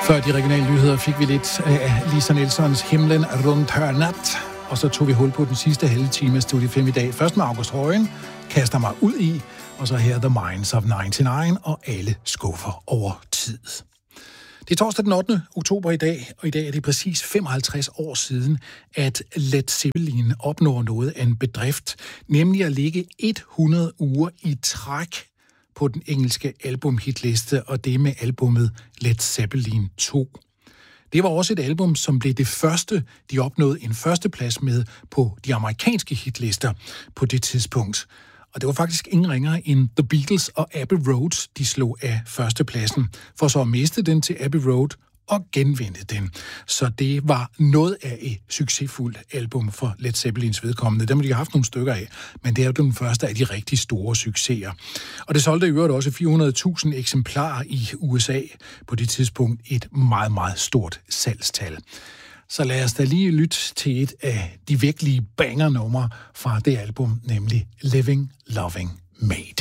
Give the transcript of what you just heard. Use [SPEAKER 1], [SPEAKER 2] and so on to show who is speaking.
[SPEAKER 1] Før de regionale nyheder fik vi lidt af Lisa Nilssons Himlen rundt hver nat, og så tog vi hul på den sidste halve time af Studie 5 i dag. Først med August Højen, kaster mig ud i, og så her The Minds of 99 og alle skuffer over tid. Det er torsdag den 8. oktober i dag, og i dag er det præcis 55 år siden, at Led Zeppelin opnår noget af en bedrift, nemlig at ligge 100 uger i træk på den engelske albumhitliste, og det med albumet Led Zeppelin 2. Det var også et album, som blev det første, de opnåede en førsteplads med på de amerikanske hitlister på det tidspunkt. Og det var faktisk ingen ringere end The Beatles og Abbey Road, de slog af førstepladsen, for så at miste den til Abbey Road og genvinde den. Så det var noget af et succesfuldt album for Led Zeppelins vedkommende. Dem har de haft nogle stykker af, men det er jo den første af de rigtig store succeser. Og det solgte i øvrigt også 400.000 eksemplarer i USA på det tidspunkt, et meget, meget stort salgstal. Så lad os da lige lytte til et af de virkelige banger-numre fra det album, nemlig Living, Loving, Made.